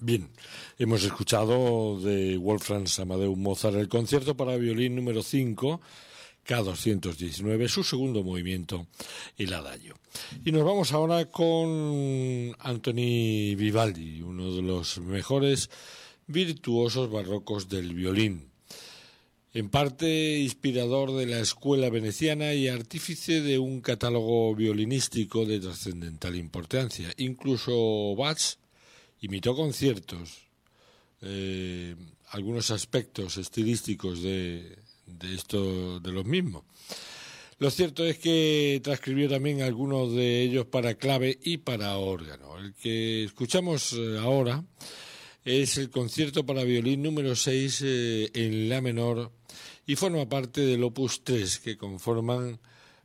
Bien, hemos escuchado de Wolfgang Amadeus Mozart el concierto para violín número 5, K219, su segundo movimiento, el Adagio. Y nos vamos ahora con Anthony Vivaldi, uno de los mejores virtuosos barrocos del violín. En parte inspirador de la escuela veneciana y artífice de un catálogo violinístico de trascendental importancia. Incluso Bach imitó conciertos, algunos aspectos estilísticos de los mismos. Lo cierto es que transcribió también algunos de ellos para clave y para órgano. El que escuchamos ahora es el concierto para violín número 6 en la menor y forma parte del opus 3 que conforman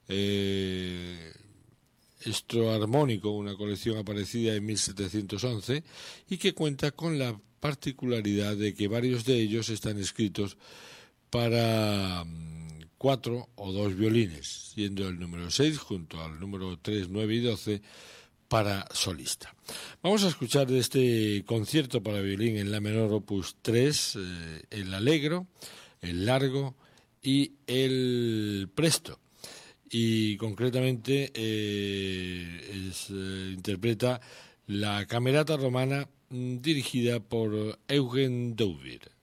Estro Armónico, una colección aparecida en 1711 y que cuenta con la particularidad de que varios de ellos están escritos para 4 o 2 violines, siendo el número 6 junto al número 3, 9 y 12 para solista. Vamos a escuchar de este concierto para violín en la menor opus 3 el allegro, el largo y el presto. Y concretamente interpreta la Camerata Romana dirigida por Eugen Dovir.